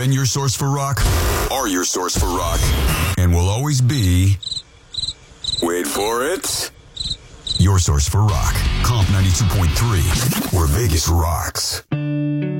been your source for rock, are your source for rock, and will always be, wait for it, your source for rock. Comp 92.3, where Vegas rocks.